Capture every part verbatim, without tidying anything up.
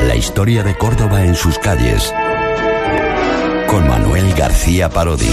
La historia de Córdoba en sus calles. Con Manuel García Parodi.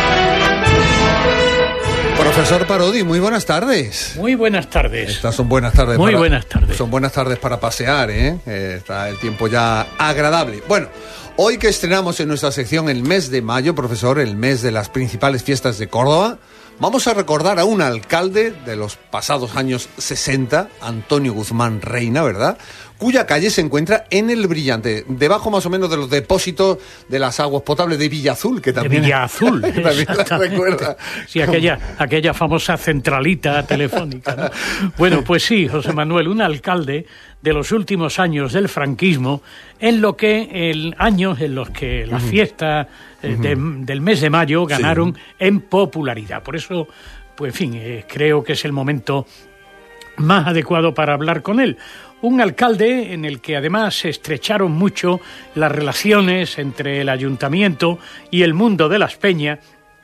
Profesor Parodi, muy buenas tardes. Muy buenas tardes. Estas son buenas tardes. Muy para, buenas tardes. Son buenas tardes para pasear, ¿eh? ¿eh? Está el tiempo ya agradable. Bueno, hoy que estrenamos en nuestra sección el mes de mayo, profesor, el mes de las principales fiestas de Córdoba, vamos a recordar a un alcalde de los pasados años sesenta, Antonio Guzmán Reina, ¿verdad?, cuya calle se encuentra en El Brillante, debajo más o menos de los depósitos de las aguas potables de Villazul, que también... De Villazul, que también la recuerda. Sí, aquella, aquella famosa centralita telefónica, ¿no? Bueno, pues sí, José Manuel, un alcalde de los últimos años del franquismo, en lo que el años en los que las fiestas eh, de, del mes de mayo ganaron sí. en popularidad. Por eso, pues en fin, eh, creo que es el momento más adecuado para hablar con él. Un alcalde en el que además se estrecharon mucho las relaciones entre el ayuntamiento y el mundo de las peñas,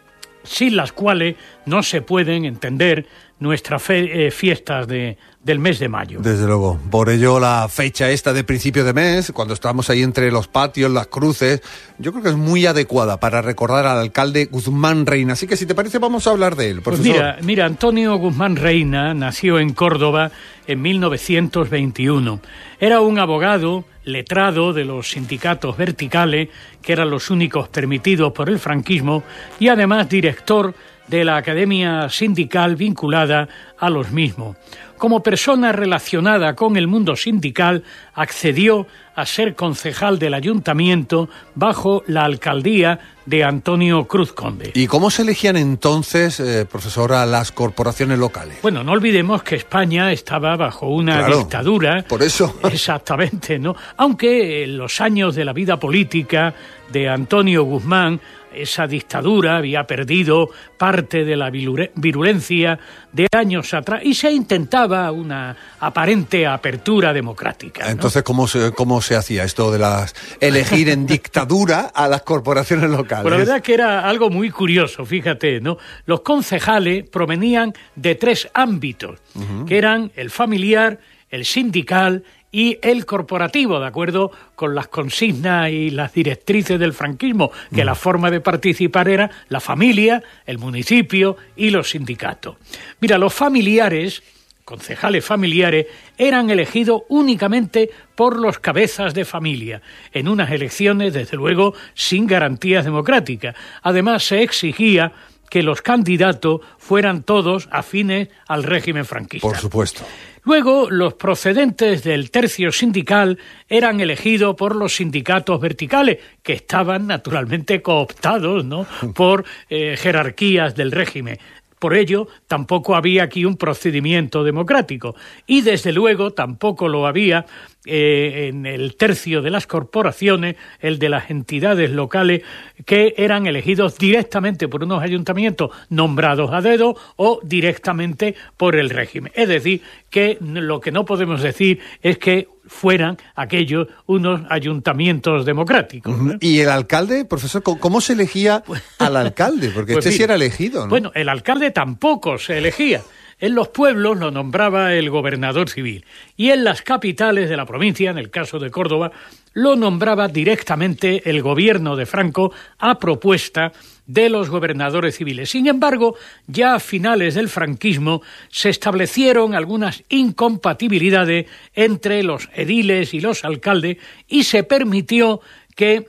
sin las cuales no se pueden entender nuestras fe, eh, fiestas de, del mes de mayo. Desde luego. Por ello la fecha esta de principio de mes, cuando estamos ahí entre los patios, las cruces, yo creo que es muy adecuada para recordar al alcalde Guzmán Reina. Así que si te parece vamos a hablar de él, profesor. Pues mira, mira, Antonio Guzmán Reina nació en Córdoba en mil novecientos veintiuno. Era un abogado letrado de los sindicatos verticales, que eran los únicos permitidos por el franquismo, y además director de la academia sindical vinculada a los mismos. Como persona relacionada con el mundo sindical, accedió a ser concejal del ayuntamiento bajo la alcaldía de Antonio Cruz Conde. ¿Y cómo se elegían entonces, eh, profesora, las corporaciones locales? Bueno, no olvidemos que España estaba bajo una claro, dictadura. Por eso. Exactamente, ¿no? Aunque en los años de la vida política de Antonio Guzmán, esa dictadura había perdido parte de la virulencia de años atrás y se intentaba una aparente apertura democrática, ¿no? Entonces, ¿cómo se, cómo se hacía esto de las elegir en dictadura a las corporaciones locales? Pues la verdad que era algo muy curioso, fíjate, ¿no? Los concejales provenían de tres ámbitos, uh-huh. que eran el familiar, el sindical y el corporativo, de acuerdo con las consignas y las directrices del franquismo, que mm. la forma de participar era la familia, el municipio y los sindicatos. Mira, los familiares, concejales familiares, eran elegidos únicamente por los cabezas de familia, en unas elecciones, desde luego, sin garantías democráticas. Además, se exigía que los candidatos fueran todos afines al régimen franquista. Por supuesto. Luego, los procedentes del tercio sindical eran elegidos por los sindicatos verticales, que estaban naturalmente cooptados, ¿no?, por eh, jerarquías del régimen. Por ello, tampoco había aquí un procedimiento democrático. Y, desde luego, tampoco lo había eh, en el tercio de las corporaciones, el de las entidades locales, que eran elegidos directamente por unos ayuntamientos nombrados a dedo o directamente por el régimen. Es decir, que lo que no podemos decir es que fueran aquellos unos ayuntamientos democráticos, ¿no? ¿Y el alcalde, profesor, cómo se elegía al alcalde? Porque pues este mira, sí era elegido, ¿no? Bueno, el alcalde tampoco se elegía. En los pueblos lo nombraba el gobernador civil y en las capitales de la provincia, en el caso de Córdoba, lo nombraba directamente el gobierno de Franco a propuesta de los gobernadores civiles. Sin embargo, ya a finales del franquismo se establecieron algunas incompatibilidades entre los ediles y los alcaldes y se permitió que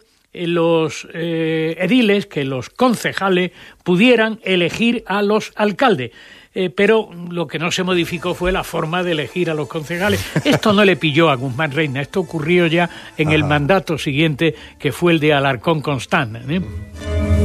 los eh, ediles, que los concejales pudieran elegir a los alcaldes. Eh, pero lo que no se modificó fue la forma de elegir a los concejales. Esto no le pilló a Guzmán Reina, esto ocurrió ya en Ajá. el mandato siguiente, que fue el de Alarcón Constant, ¿eh?